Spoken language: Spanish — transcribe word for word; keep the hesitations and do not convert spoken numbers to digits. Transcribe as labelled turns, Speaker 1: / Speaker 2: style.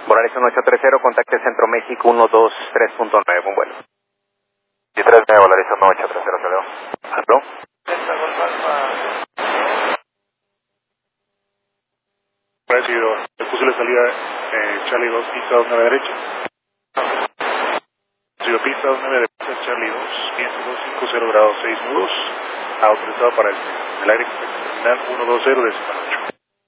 Speaker 1: Volaris uno ocho tres cero, contacte Centro México uno dos tres punto nueve, buen vuelo.
Speaker 2: Y tres nueve, Volaris uno ocho tres cero, Leo.
Speaker 1: ¿Aló?
Speaker 3: Parecido, le puse la salida eh, Charlie dos, pista dos nueve derecha. Sigo pista dos nueve derecha, Charlie dos, viento dos cinco cero grados seis nudos, autorizado para el, el aire terminal uno dos cero decimal ocho.